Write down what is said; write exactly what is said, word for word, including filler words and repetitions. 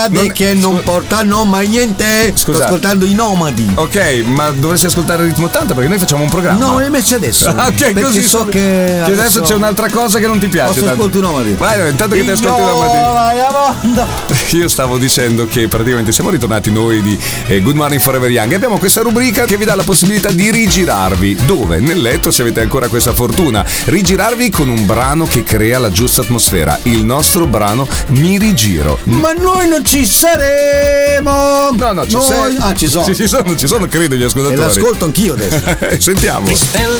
non... che non portano mai niente. Scusa. Sto ascoltando i Nomadi. Ok, ma dovresti ascoltare il ritmo ottanta perché noi facciamo un programma. No, l'hai messo adesso. Ok, perché così so che, che adesso... adesso c'è un'altra cosa che non ti piace. Posso ascolti i Nomadi. Vai, intanto che ti ascolti i Nomadi. Io stavo dicendo che praticamente siamo ritornati noi di eh, Good Morning Forever Young e abbiamo questa rubrica che vi dà la possibilità di rigirarvi. Dove? Nel letto, se avete ancora questa fortuna. Rigirarvi con un brano che crea la giusta atmosfera. Il nostro brano Mi rigiro. Ma noi non ci saremo. No, no, ci noi... sei. Ah, ci sono. Sì, ci sono, ci sono, credo, gli ascoltatori. E l'ascolto anch'io adesso. Sentiamo. Ti spendo